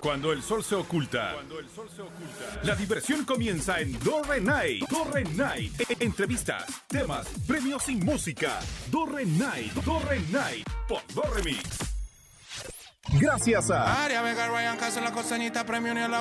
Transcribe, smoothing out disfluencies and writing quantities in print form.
Cuando el sol se oculta, la diversión comienza en Dorre Night. Dorre Night. Entrevistas, temas, premios y música. Dorre Night. Dorre Night. Por Dorre Mix. Gracias a Área Vega, Ryan Castle, la costeñita, premio ni a la